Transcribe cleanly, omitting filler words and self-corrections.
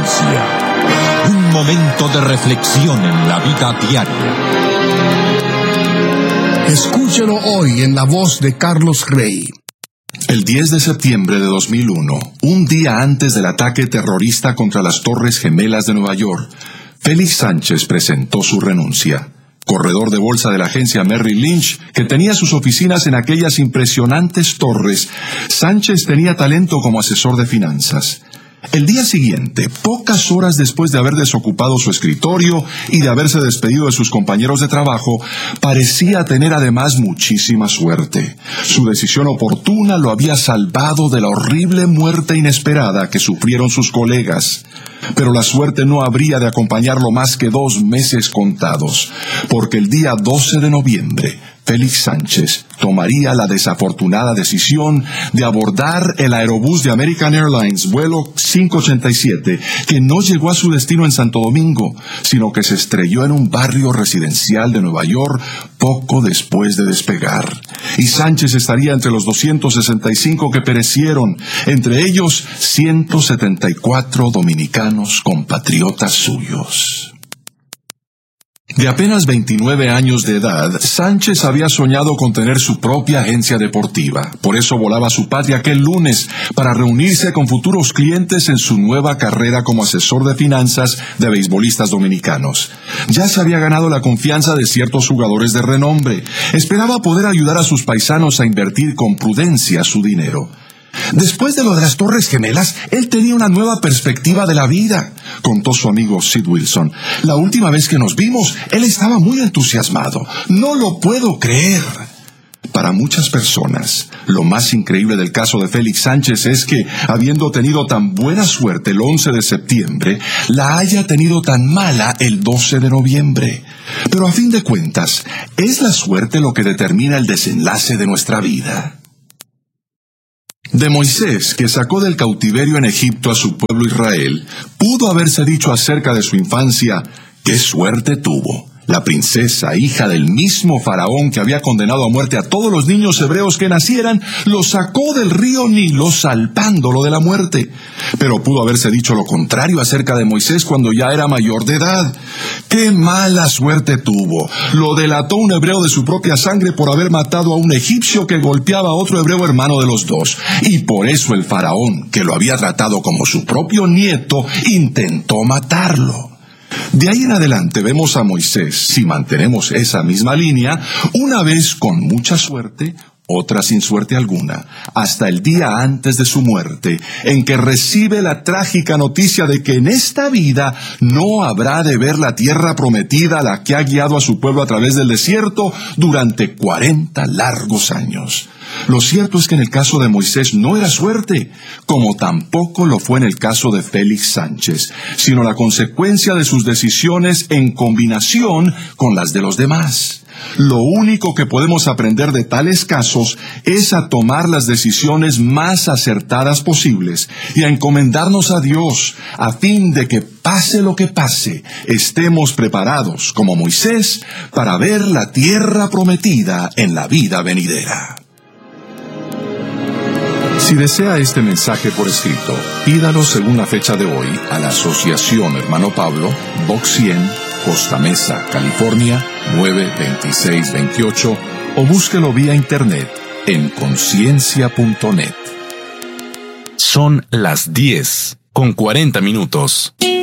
Conciencia. Un momento de reflexión en la vida diaria. Escúchelo hoy en la voz de Carlos Rey. El 10 de septiembre de 2001, un día antes del ataque terrorista contra las Torres Gemelas de Nueva York, Félix Sánchez presentó su renuncia. Corredor de bolsa de la agencia Merrill Lynch, que tenía sus oficinas en aquellas impresionantes torres, Sánchez tenía talento como asesor de finanzas. El día siguiente, pocas horas después de haber desocupado su escritorio y de haberse despedido de sus compañeros de trabajo, parecía tener además muchísima suerte. Su decisión oportuna lo había salvado de la horrible muerte inesperada que sufrieron sus colegas. Pero la suerte no habría de acompañarlo más que 2 meses contados, porque el día 12 de noviembre, Félix Sánchez tomaría la desafortunada decisión de abordar el aerobús de American Airlines, vuelo 587, que no llegó a su destino en Santo Domingo, sino que se estrelló en un barrio residencial de Nueva York poco después de despegar. Y Sánchez estaría entre los 265 que perecieron, entre ellos 174 dominicanos compatriotas suyos. De apenas 29 años de edad, Sánchez había soñado con tener su propia agencia deportiva. Por eso volaba a su patria aquel lunes para reunirse con futuros clientes en su nueva carrera como asesor de finanzas de beisbolistas dominicanos. Ya se había ganado la confianza de ciertos jugadores de renombre. Esperaba poder ayudar a sus paisanos a invertir con prudencia su dinero. Después de lo de las Torres Gemelas, él tenía una nueva perspectiva de la vida, contó su amigo Sid Wilson. La última vez que nos vimos, él estaba muy entusiasmado. No lo puedo creer. Para muchas personas, lo más increíble del caso de Félix Sánchez es que, habiendo tenido tan buena suerte el 11 de septiembre, la haya tenido tan mala el 12 de noviembre. Pero a fin de cuentas, ¿es la suerte lo que determina el desenlace de nuestra vida? De Moisés, que sacó del cautiverio en Egipto a su pueblo Israel, pudo haberse dicho acerca de su infancia: ¡qué suerte tuvo! La princesa, hija del mismo faraón que había condenado a muerte a todos los niños hebreos que nacieran, lo sacó del río Nilo salvándolo de la muerte. Pero pudo haberse dicho lo contrario acerca de Moisés cuando ya era mayor de edad. ¡Qué mala suerte tuvo! Lo delató un hebreo de su propia sangre por haber matado a un egipcio que golpeaba a otro hebreo hermano de los dos. Y por eso el faraón, que lo había tratado como su propio nieto, intentó matarlo. De ahí en adelante vemos a Moisés, si mantenemos esa misma línea, una vez con mucha suerte, otra sin suerte alguna, hasta el día antes de su muerte, en que recibe la trágica noticia de que en esta vida no habrá de ver la tierra prometida a la que ha guiado a su pueblo a través del desierto durante 40 largos años. Lo cierto es que en el caso de Moisés no era suerte, como tampoco lo fue en el caso de Félix Sánchez, sino la consecuencia de sus decisiones en combinación con las de los demás. Lo único que podemos aprender de tales casos es a tomar las decisiones más acertadas posibles y a encomendarnos a Dios, a fin de que pase lo que pase, estemos preparados, como Moisés, para ver la tierra prometida en la vida venidera. Si desea este mensaje por escrito, pídalo según la fecha de hoy a la Asociación Hermano Pablo, Box 100, Costa Mesa, California, 92628, o búsquelo vía internet en conciencia.net. Son las 10:40.